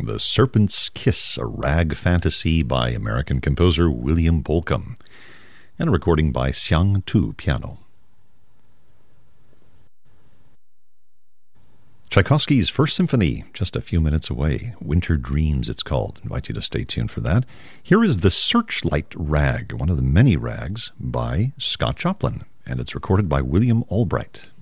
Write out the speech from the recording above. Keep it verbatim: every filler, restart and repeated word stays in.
hearing The Serpent's Kiss, a rag fantasy by American composer William Bolcom, and a recording by Xiang Tu piano. Tchaikovsky's First Symphony, just a few minutes away. Winter Dreams, it's called. I invite you to stay tuned for that. Here is The Searchlight Rag, one of the many rags, by Scott Joplin, and it's recorded by William Albright.